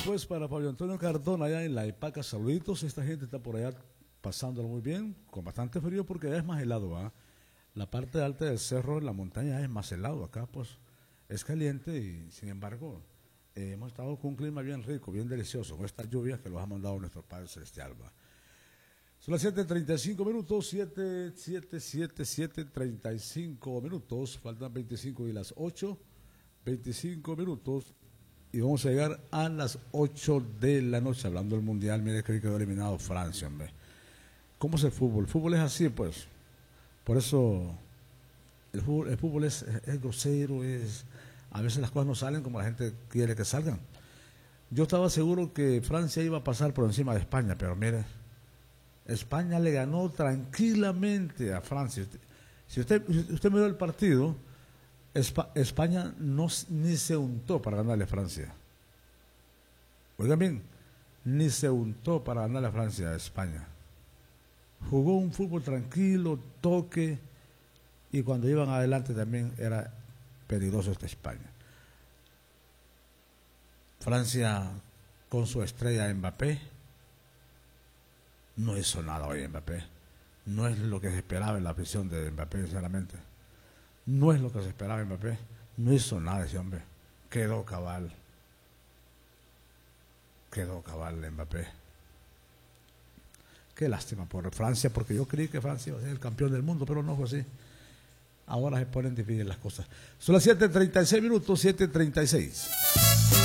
pues para Fabio Antonio Cardona allá en La Ipaca, saluditos. Esta gente está por allá pasándolo muy bien, con bastante frío porque ya es más helado, ¿ah? La parte alta del cerro, en la montaña, es más helado. Acá pues es caliente y sin embargo hemos estado con un clima bien rico, bien delicioso, con estas lluvias que los ha mandado nuestro Padre Celestial, ¿va? Son las 7:35 minutos, 7:35 minutos, faltan 25 y las 8, 25 minutos. Y vamos a llegar a las 8 de la noche, hablando del Mundial. Mire que quedó eliminado Francia, hombre. ¿Cómo es el fútbol? El fútbol es así, pues. Por eso el fútbol es grosero, a veces las cosas no salen como la gente quiere que salgan. Yo estaba seguro que Francia iba a pasar por encima de España, pero mire, España le ganó tranquilamente a Francia. Si usted miró el partido, España ni se untó para ganarle a Francia. Oigan bien, ni se untó para ganarle a Francia a España. Jugó un fútbol tranquilo, toque, y cuando iban adelante también era peligroso esta España. Francia, con su estrella Mbappé, no hizo nada hoy Mbappé. No es lo que se esperaba en la afición de Mbappé, sinceramente. No es lo que se esperaba Mbappé. No hizo nada ese hombre. Quedó cabal Mbappé. Qué lástima por Francia, porque yo creí que Francia iba a ser el campeón del mundo, pero no fue así. Ahora se ponen difíciles las cosas. Son las 7:36 minutos, 7:36.